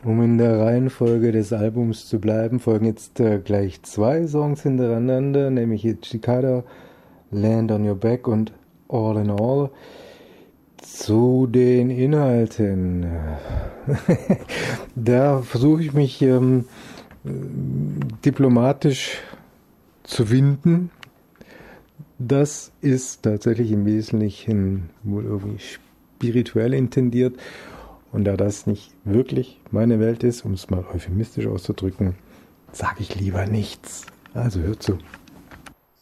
Um in der Reihenfolge des Albums zu bleiben, folgen jetzt gleich zwei Songs hintereinander, nämlich Cicada, Land on Your Back und All in All. Zu den Inhalten. Da versuche ich mich diplomatisch zu winden. Das ist tatsächlich im Wesentlichen wohl irgendwie spirituell intendiert. Und da das nicht wirklich meine Welt ist, um es mal euphemistisch auszudrücken, sage ich lieber nichts. Also hört zu.